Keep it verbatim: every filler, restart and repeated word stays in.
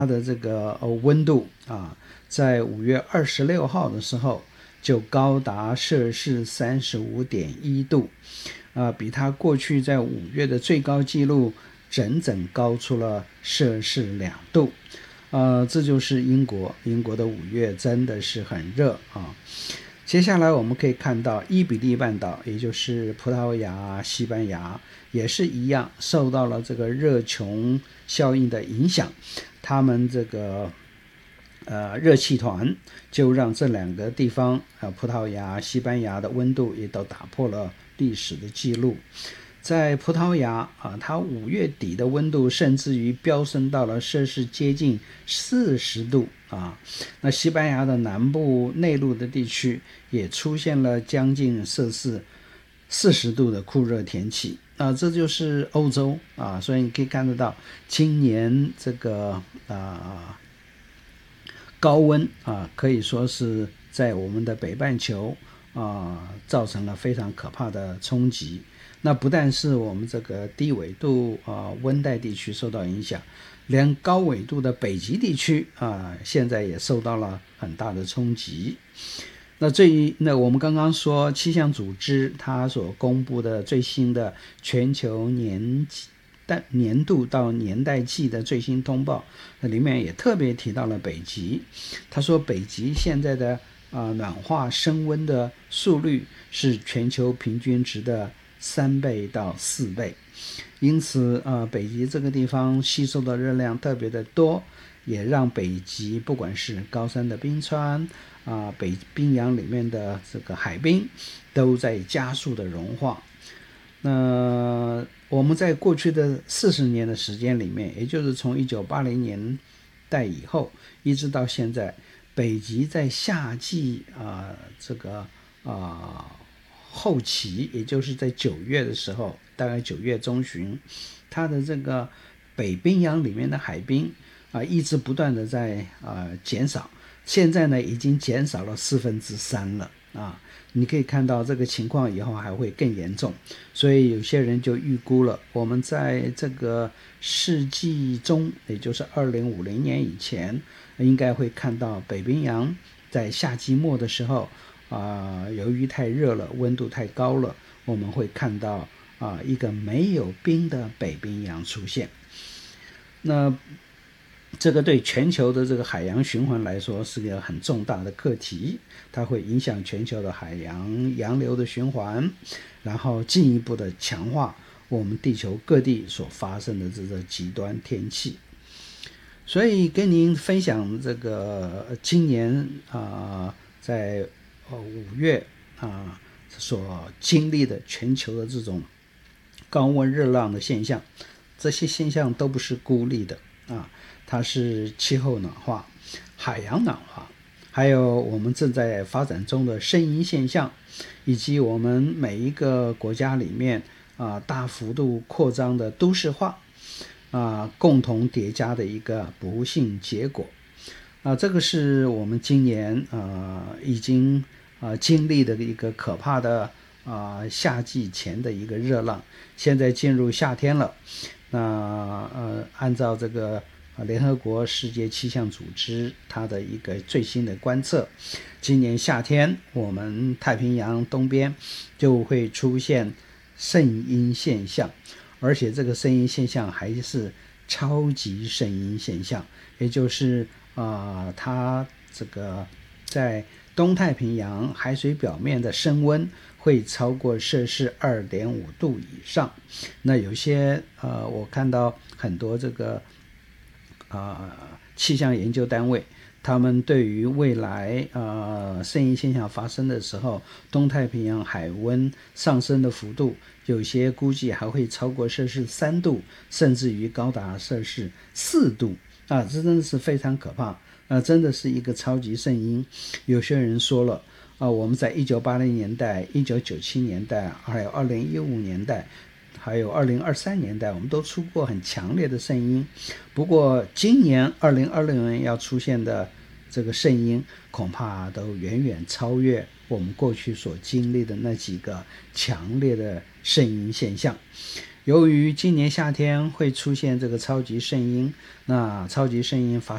它的这个呃温度啊，在五月二十六号的时候就高达摄氏三十五点一度，啊，比它过去在五月的最高纪录整整高出了摄氏两度。呃，这就是英国，英国的五月真的是很热啊。接下来我们可以看到伊比利半岛，也就是葡萄牙、西班牙，也是一样受到了这个热穹效应的影响，他们这个呃热气团就让这两个地方呃葡萄牙、西班牙的温度也都打破了历史的记录。在葡萄牙啊，它五月底的温度甚至于飙升到了摄氏接近四十度啊。那西班牙的南部内陆的地区也出现了将近摄氏四十度的酷热天气啊，这就是欧洲啊。所以你可以看得到，今年这个啊高温啊，可以说是在我们的北半球啊造成了非常可怕的冲击。那不但是我们这个低纬度啊温带地区受到影响，连高纬度的北极地区啊现在也受到了很大的冲击。那最那我们刚刚说气象组织它所公布的最新的全球年年度到年代季的最新通报，那里面也特别提到了北极。他说北极现在的啊暖化升温的速率是全球平均值的三倍到四倍，因此呃，北极这个地方吸收的热量特别的多，也让北极不管是高山的冰川啊、呃，北冰洋里面的这个海冰都在加速的融化。那我们在过去的四十年的时间里面，也就是从一九八零年代以后一直到现在，北极在夏季啊、呃、这个啊。呃后期，也就是在九月的时候，大概九月中旬，它的这个北冰洋里面的海冰啊，一直不断的在啊减少，现在呢已经减少了四分之三了啊。你可以看到这个情况以后还会更严重，所以有些人就预估了，我们在这个世纪中，也就是二零五零年以前，应该会看到北冰洋在夏季末的时候。啊、呃，由于太热了，温度太高了，我们会看到啊、呃、一个没有冰的北冰洋出现。那这个对全球的这个海洋循环来说是个很重大的课题，它会影响全球的海洋洋流的循环，然后进一步的强化我们地球各地所发生的这个极端天气。所以跟您分享这个今年啊、呃、在五月啊所经历的全球的这种高温热浪的现象，这些现象都不是孤立的啊，它是气候暖化、海洋暖化，还有我们正在发展中的声音现象，以及我们每一个国家里面啊大幅度扩张的都市化啊，共同叠加的一个不幸结果啊，这个是我们今年啊已经啊，经历的一个可怕的啊夏季前的一个热浪，现在进入夏天了。那呃，按照这个联合国世界气象组织它的一个最新的观测，今年夏天我们太平洋东边就会出现圣婴现象，而且这个圣婴现象还是超级圣婴现象，也就是啊、呃，它这个在东太平洋海水表面的升温会超过摄氏 二点五度以上。那有些呃，我看到很多这个啊、呃、气象研究单位，他们对于未来呃圣婴现象发生的时候，东太平洋海温上升的幅度，有些估计还会超过摄氏三度，甚至于高达摄氏四度啊，这真的是非常可怕。呃，真的是一个超级圣婴。有些人说了啊、呃，我们在一九八零年代、一九九七年代，还有二零一五年代，还有二零二三年代，我们都出过很强烈的圣婴。不过今年二零二六年要出现的这个圣婴，恐怕都远远超越我们过去所经历的那几个强烈的圣婴现象。由于今年夏天会出现这个超级圣婴，那超级圣婴发